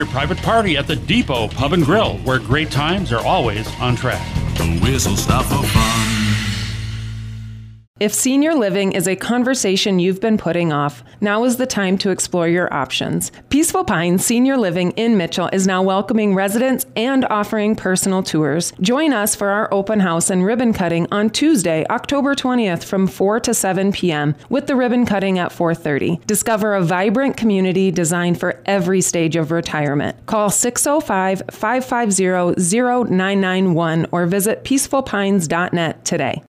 Your private party at the Depot Pub and Grill, where great times are always on track. The Whistle Stop for Fun. If senior living is a conversation you've been putting off, now is the time to explore your options. Peaceful Pines Senior Living in Mitchell is now welcoming residents and offering personal tours. Join us for our open house and ribbon cutting on Tuesday, October 20th from 4 to 7 p.m. with the ribbon cutting at 4:30. Discover a vibrant community designed for every stage of retirement. Call 605-550-0991 or visit peacefulpines.net today.